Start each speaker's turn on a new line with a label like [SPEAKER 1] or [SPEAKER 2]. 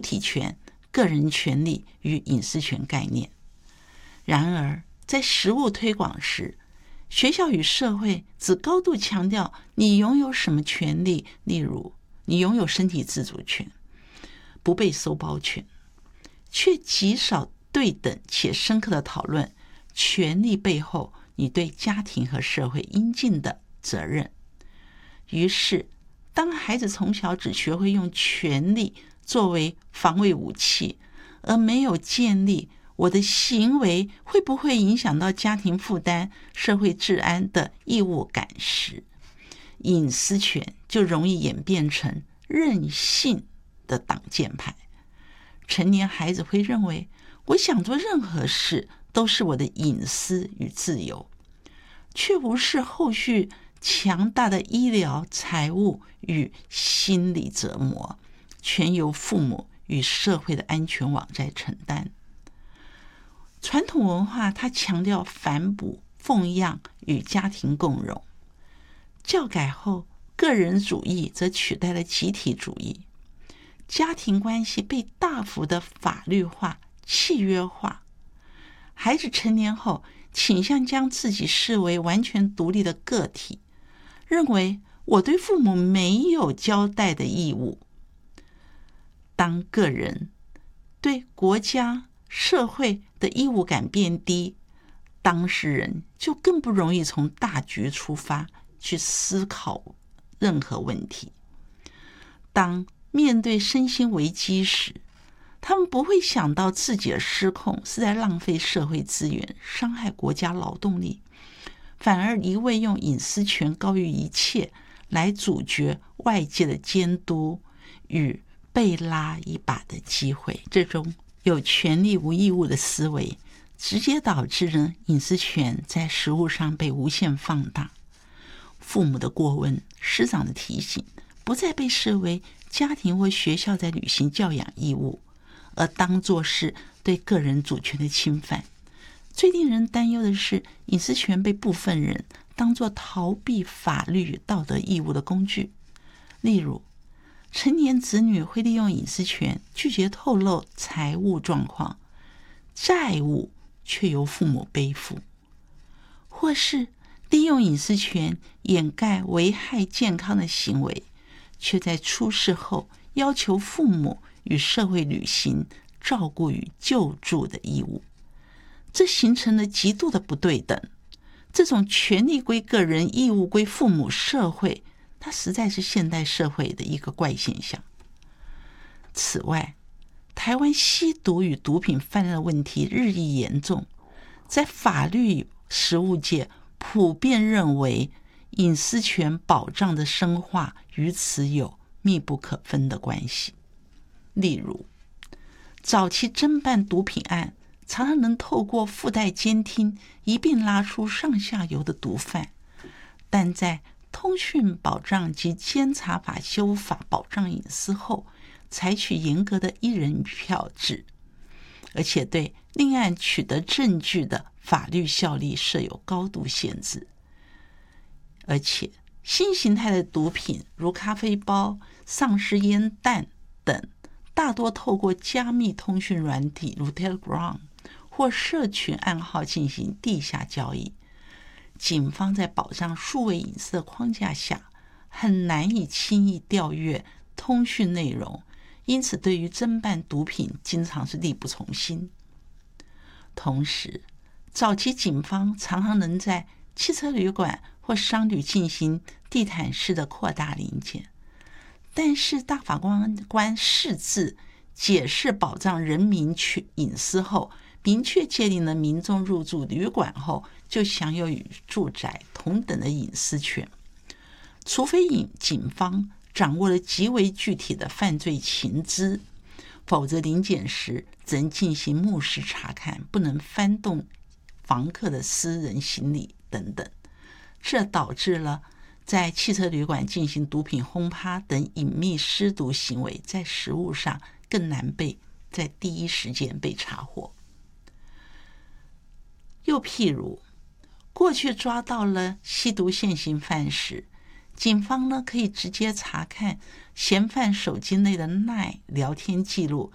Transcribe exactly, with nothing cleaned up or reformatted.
[SPEAKER 1] 体权、个人权利与隐私权概念。然而，在实务推广时，学校与社会只高度强调你拥有什么权利，例如你拥有身体自主权、不被搜包权，却极少对等且深刻的讨论权利背后你对家庭和社会应尽的责任。于是，当孩子从小只学会用权力作为防卫武器，而没有建立我的行为会不会影响到家庭负担、社会治安的义务感时，隐私权就容易演变成任性的挡箭牌。成年孩子会认为，我想做任何事都是我的隐私与自由，却无视后续强大的医疗、财务与心理折磨，全由父母与社会的安全网在承担。传统文化它强调反哺、奉养与家庭共荣，教改后，个人主义则取代了集体主义，家庭关系被大幅的法律化、契约化。孩子成年后，倾向将自己视为完全独立的个体，认为我对父母没有交代的义务。当个人对国家、社会的义务感变低，当事人就更不容易从大局出发去思考任何问题。当面对身心危机时，他们不会想到自己的失控是在浪费社会资源、伤害国家劳动力，反而一味用隐私权高于一切来阻绝外界的监督与被拉一把的机会。这种有权利无义务的思维，直接导致呢隐私权在实务上被无限放大。父母的过问、师长的提醒，不再被视为家庭或学校在履行教养义务，而当作是对个人主权的侵犯。最令人担忧的是，隐私权被部分人当作逃避法律与道德义务的工具。例如，成年子女会利用隐私权拒绝透露财务状况，债务却由父母背负；或是利用隐私权掩盖危害健康的行为，却在出事后要求父母与社会履行照顾与救助的义务。这形成了极度的不对等。这种权利归个人、义务归父母、社会，它实在是现代社会的一个怪现象。此外，台湾吸毒与毒品泛滥的问题日益严重，在法律实务界普遍认为，隐私权保障的深化与此有密不可分的关系。例如，早期侦办毒品案，常常能透过附带监听一并拉出上下游的毒贩，但在通讯保障及监察法修法保障隐私后，采取严格的一人一票制，而且对另案取得证据的法律效力设有高度限制。而且新形态的毒品如咖啡包、丧尸烟弹等，大多透过加密通讯软体如 Telegram 或社群暗号进行地下交易。警方在保障数位隐私的框架下，很难以轻易调阅通讯内容，因此对于侦办毒品经常是力不从心。同时，早期警方常常能在汽车旅馆或商旅进行地毯式的扩大临检，但是大法官官释字解释保障人民隐私后，明确界定了民众入住旅馆后就享有与住宅同等的隐私权，除非警方掌握了极为具体的犯罪情资，否则临检时只能进行目视查看，不能翻动房客的私人行李等等。这导致了在汽车旅馆进行毒品轰趴等隐秘施毒行为，在实务上更难被在第一时间被查获。又譬如，过去抓到了吸毒现行犯时，警方呢可以直接查看嫌犯手机内的 LINE 聊天记录